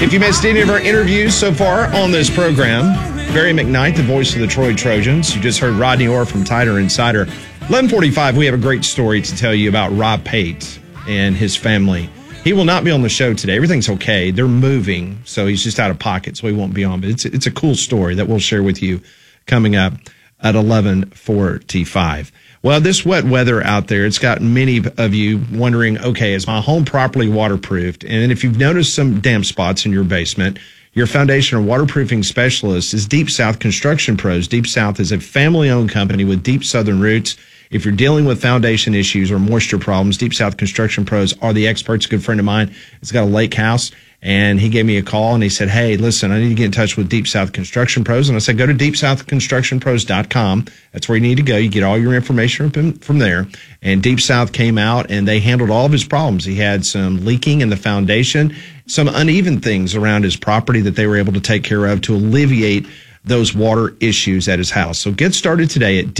If you missed any of our interviews so far on this program, Barry McKnight, the voice of the Troy Trojans. You just heard Rodney Orr from Tider Insider. 11:45, we have a great story to tell you about Rob Pate and his family. He will not be on the show today. Everything's okay. They're moving, so he's just out of pocket, so he won't be on. But it's a cool story that we'll share with you coming up at 11:45. Well, this wet weather out there, it's got many of you wondering, okay, is my home properly waterproofed? And if you've noticed some damp spots in your basement, your foundation or waterproofing specialist is Deep South Construction Pros. Deep South is a family-owned company with deep southern roots. If you're dealing with foundation issues or moisture problems, Deep South Construction Pros are the experts. A good friend of mine has got a lake house, and he gave me a call, and he said, hey, listen, I need to get in touch with Deep South Construction Pros. And I said, go to deepsouthconstructionpros.com. That's where you need to go. You get all your information from there. And Deep South came out, and they handled all of his problems. He had some leaking in the foundation, some uneven things around his property that they were able to take care of to alleviate those water issues at his house. So get started today at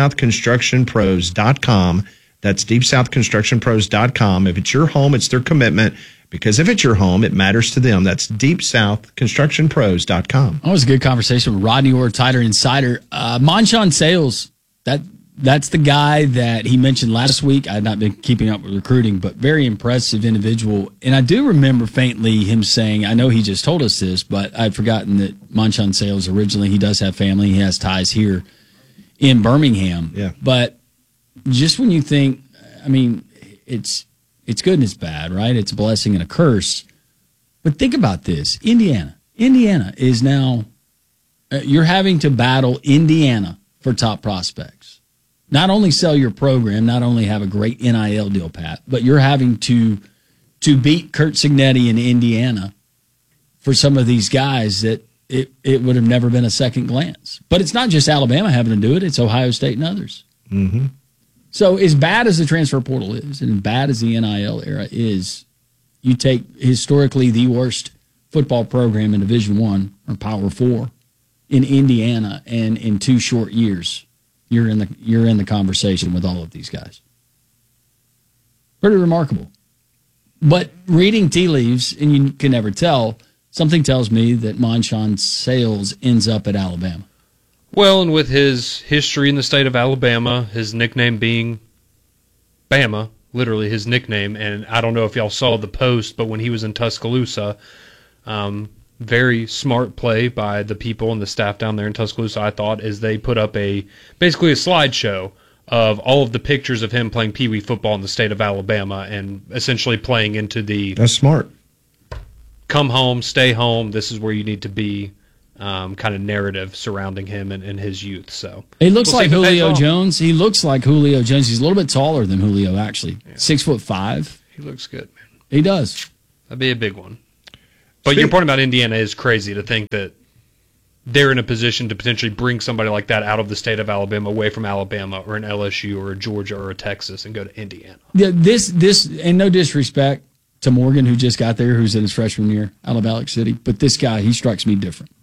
deepsouthconstructionpros.com. That's deepsouthconstructionpros.com. If it's your home, it's their commitment, because if it's your home, it matters to them. That's deepsouthconstructionpros.com. That was a good conversation with Rodney Orr, Tider Insider. Monshawn Sales, that's the guy that he mentioned last week. I had not been keeping up with recruiting, but very impressive individual. And I do remember faintly him saying, I know he just told us this, but I'd forgotten that Monshawn Sales originally, he does have family. He has ties here in Birmingham. Yeah. But just when you think, I mean, it's good and it's bad, right? It's a blessing and a curse. But think about this. Indiana is now, you're having to battle Indiana for top prospects. Not only sell your program, not only have a great NIL deal, Pat, but you're having to beat Curt Cignetti in Indiana for some of these guys that it would have never been a second glance. But it's not just Alabama having to do it. It's Ohio State and others. Mm-hmm. So as bad as the transfer portal is and as bad as the NIL era is, you take historically the worst football program in Division I or Power 4 in Indiana, and in 2 short years, you're in the conversation with all of these guys. Pretty remarkable. But reading tea leaves, and you can never tell, something tells me that Monshawn Sales ends up at Alabama. Well, and with his history in the state of Alabama, his nickname being Bama, literally his nickname, and I don't know if y'all saw the post, but when he was in Tuscaloosa, very smart play by the people and the staff down there in Tuscaloosa, I thought, is they put up basically a slideshow of all of the pictures of him playing Pee Wee football in the state of Alabama and essentially playing into the that's smart. Come home, stay home, this is where you need to be kind of narrative surrounding him and his youth. So he looks like Julio Jones. He looks like Julio Jones. He's a little bit taller than Julio, actually. Yeah. 6'5". He looks good, man. He does. That'd be a big one. But your point about Indiana is crazy, to think that they're in a position to potentially bring somebody like that out of the state of Alabama, away from Alabama or an LSU or a Georgia or a Texas, and go to Indiana. Yeah, this, and no disrespect to Morgan, who just got there, who's in his freshman year out of Alex City, but this guy, he strikes me different.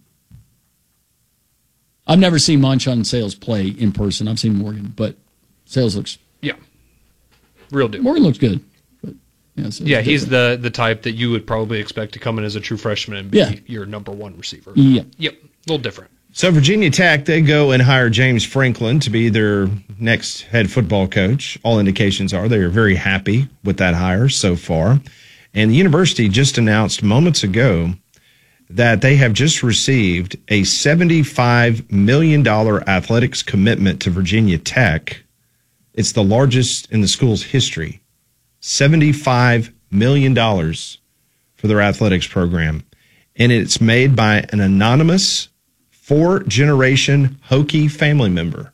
I've never seen Monshawn Sales play in person. I've seen Morgan, but Sales looks... Yeah, real deal. Morgan looks good. Yeah, he's the type that you would probably expect to come in as a true freshman and be your number one receiver. Yeah. Yep, a little different. So Virginia Tech, they go and hire James Franklin to be their next head football coach. All indications are they are very happy with that hire so far. And the university just announced moments ago that they have just received a $75 million athletics commitment to Virginia Tech. It's the largest in the school's history. $75 million for their athletics program. And it's made by an anonymous 4-generation Hokie family member.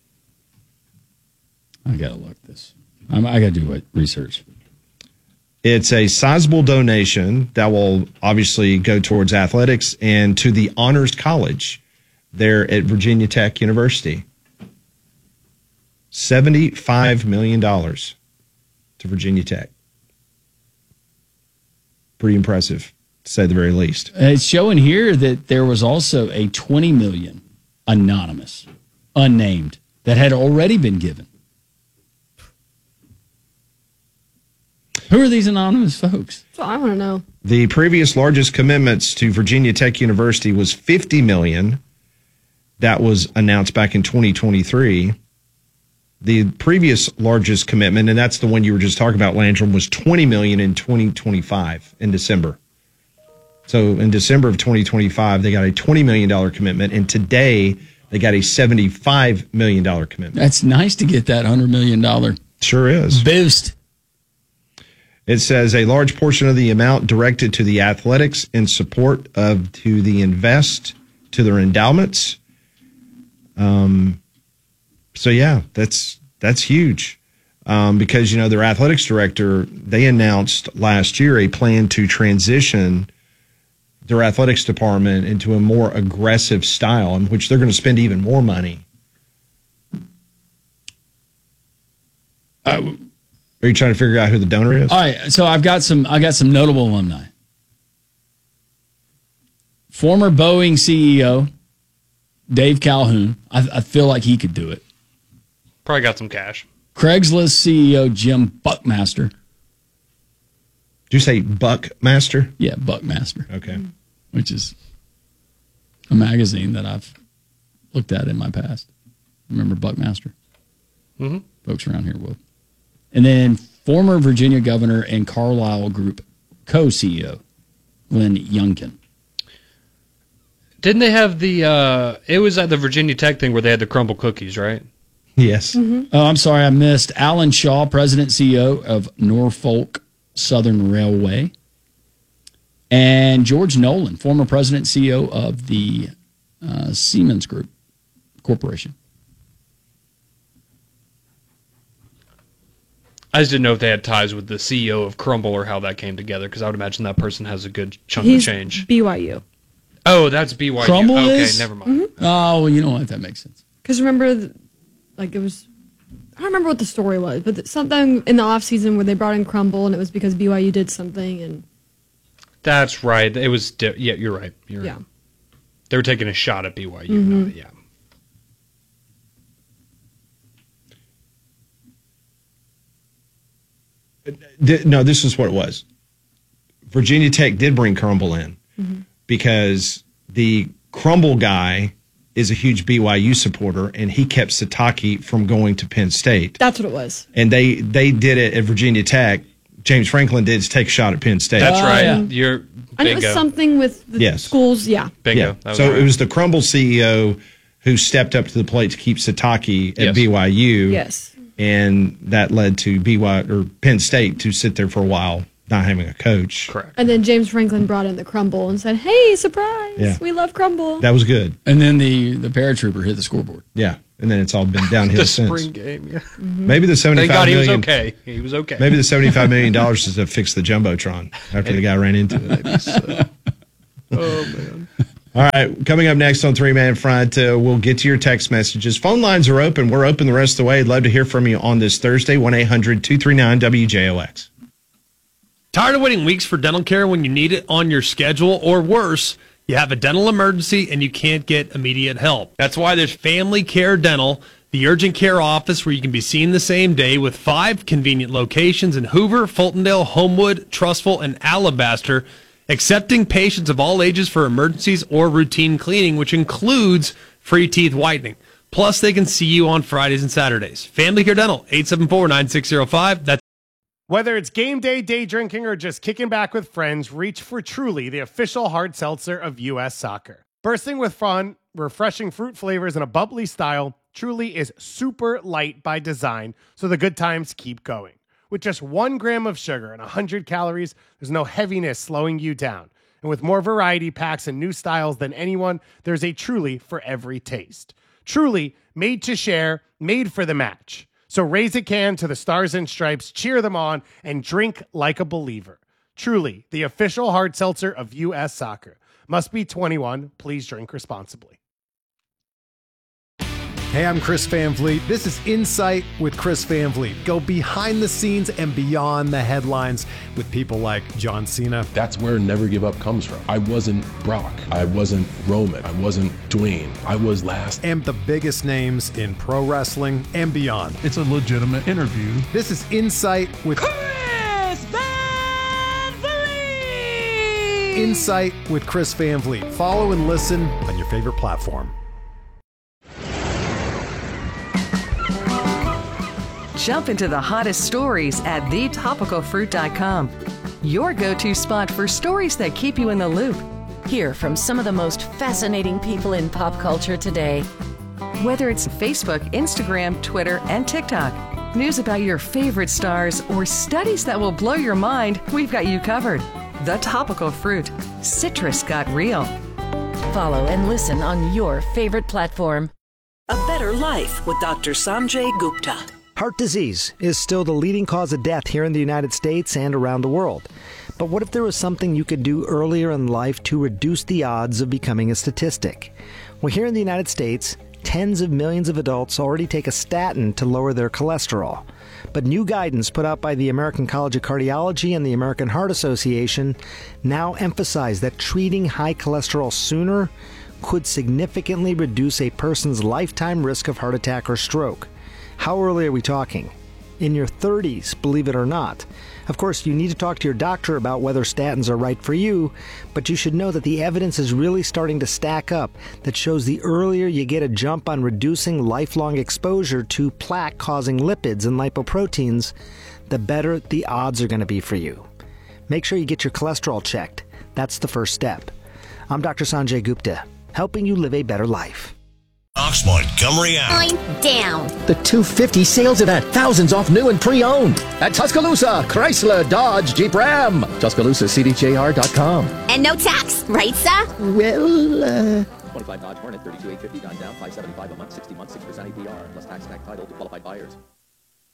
I got to look this. I got to do research. It's a sizable donation that will obviously go towards athletics and to the Honors College there at Virginia Tech University. $75 million. To Virginia Tech. Pretty impressive, to say the very least. It's showing here that there was also a $20 million anonymous, unnamed, that had already been given. Who are these anonymous folks? So I want to know. The previous largest commitments to Virginia Tech University was $50 million. That was announced back in 2023. The previous largest commitment, and that's the one you were just talking about, Landrum, was $20 million in 2025 in December. So in December of 2025, they got a $20 million commitment, and today they got a $75 million commitment. That's nice to get that $100 million Sure is. boost. It says a large portion of the amount directed to the athletics in support of to the invest to their endowments. So yeah, that's huge. Because, you know, their athletics director, they announced last year a plan to transition their athletics department into a more aggressive style in which they're going to spend even more money. Are you trying to figure out who the donor is? All right, so I got some notable alumni. Former Boeing CEO Dave Calhoun. I feel like he could do it. Probably got some cash. Craigslist CEO Jim Buckmaster. Did you say Buckmaster? Yeah, Buckmaster. Okay. Which is a magazine that I've looked at in my past. Remember Buckmaster? Mm-hmm. Folks around here will. And then former Virginia governor and Carlyle Group co-CEO Glenn Youngkin. Didn't they have the, it was at the Virginia Tech thing where they had the crumble cookies, right? Yes. Mm-hmm. Oh, I'm sorry, I missed Alan Shaw, president CEO of Norfolk Southern Railway. And George Nolan, former president CEO of the Siemens Group Corporation. I just didn't know if they had ties with the CEO of Crumble or how that came together, because I would imagine that person has a good chunk He's of change. BYU. Oh, that's BYU. Crumble okay, is? never mind. Mm-hmm. Oh, well, you know what? That makes sense. Because remember, like it was, I don't remember what the story was, but something in the off season where they brought in Crumble and it was because BYU did something and. That's right. It was, yeah, you're right. You're Yeah. right. They were taking a shot at BYU. Mm-hmm. Yeah. No, this is what it was. Virginia Tech did bring Crumble in because the Crumble guy is a huge BYU supporter, and he kept Sataki from going to Penn State. That's what it was. And they did it at Virginia Tech. James Franklin did to take a shot at Penn State. That's right. yeah. You're And it was bingo. something with the Yes. schools, yeah. Bingo. Yeah. That was So right. it was the Crumble CEO who stepped up to the plate to keep Sataki at Yes. BYU. Yes. And that led to BYU or Penn State to sit there for a while, not having a coach. Correct. And then James Franklin brought in the Crumble and said, hey, surprise, Yeah. we love Crumble. That was good. And then the paratrooper hit the scoreboard. Yeah. And then it's all been downhill The since. spring game, yeah. Maybe the $75 Thank God he was million- okay. He was okay. Maybe the $75 million is to fix the Jumbotron after the guy ran into it. Oh, man. All right, coming up next on Three Man Front, we'll get to your text messages. Phone lines are open. We're open the rest of the way. I'd love to hear from you on this Thursday, 1-800-239-WJOX. Tired of waiting weeks for dental care when you need it on your schedule, or worse, you have a dental emergency and you can't get immediate help? That's why there's Family Care Dental, the urgent care office where you can be seen the same day, with 5 convenient locations in Hoover, Fultondale, Homewood, Trussville, and Alabaster, accepting patients of all ages for emergencies or routine cleaning, which includes free teeth whitening. Plus, they can see you on Fridays and Saturdays. Family Care Dental, 874-9605. That's Whether it's game day, day drinking, or just kicking back with friends, reach for Truly, the official hard seltzer of U.S. Soccer. Bursting with fun, refreshing fruit flavors, and a bubbly style, Truly is super light by design, so the good times keep going. With just 1 gram of sugar and 100 calories, there's no heaviness slowing you down. And with more variety packs and new styles than anyone, there's a Truly for every taste. Truly, made to share, made for the match. So raise a can to the Stars and Stripes, cheer them on, and drink like a believer. Truly, the official hard seltzer of U.S. Soccer. Must be 21. Please drink responsibly. Hey, I'm Chris Van Vliet. This is Insight with Chris Van Vliet. Go behind the scenes and beyond the headlines with people like John Cena. That's where Never Give Up comes from. I wasn't Brock. I wasn't Roman. I wasn't Dwayne. I was last. And the biggest names in pro wrestling and beyond. It's a legitimate interview. This is Insight with Chris Van Insight with Chris Van Vliet. Follow and listen on your favorite platform. Jump into the hottest stories at thetopicalfruit.com. Your go-to spot for stories that keep you in the loop. Hear from some of the most fascinating people in pop culture today. Whether it's Facebook, Instagram, Twitter, and TikTok, news about your favorite stars, or studies that will blow your mind, we've got you covered. The Topical Fruit. Citrus got real. Follow and listen on your favorite platform. A Better Life with Dr. Sanjay Gupta. Heart disease is still the leading cause of death here in the United States and around the world. But what if there was something you could do earlier in life to reduce the odds of becoming a statistic? Well, here in the United States, tens of millions of adults already take a statin to lower their cholesterol. But new guidance put out by the American College of Cardiology and the American Heart Association now emphasize that treating high cholesterol sooner could significantly reduce a person's lifetime risk of heart attack or stroke. How early are we talking? In your 30s, believe it or not. Of course, you need to talk to your doctor about whether statins are right for you, but you should know that the evidence is really starting to stack up that shows the earlier you get a jump on reducing lifelong exposure to plaque-causing lipids and lipoproteins, the better the odds are going to be for you. Make sure you get your cholesterol checked. That's the first step. I'm Dr. Sanjay Gupta, helping you live a better life. Knox Montgomery out. I'm down. The 250 sales event. Thousands off new and pre-owned. At Tuscaloosa, Chrysler, Dodge, Jeep, Ram. TuscaloosaCDJR.com. And no tax, right, sir? Well, 25 Dodge Hornet, 32,850, 9 down, 575 a month, 60 months, 6% APR. Plus tax title to qualified buyers.